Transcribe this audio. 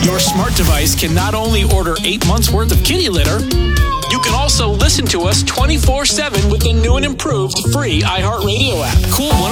Your smart device can not only order 8 months worth of kitty litter, you can also listen to us 24/7 with the new and improved free iHeartRadio app. Cool 106.